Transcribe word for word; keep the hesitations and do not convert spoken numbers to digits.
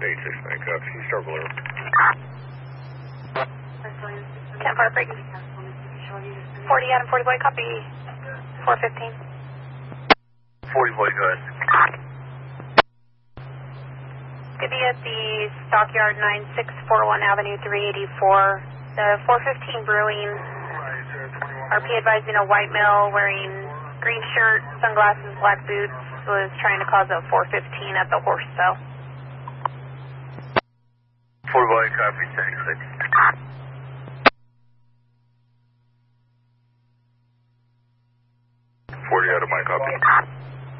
eight six nine, copy. Star Bolero. ten four, break. forty Adam, forty boy, copy. four fifteen. forty boy, go ahead. Could be at the Stockyard nine six four one Avenue three eighty-four. The four fifteen Brewing. R P advising a white male wearing green shirt, sunglasses, black boots, was trying to cause a four fifteen at the horse cell. forty boy, copy. Thanks.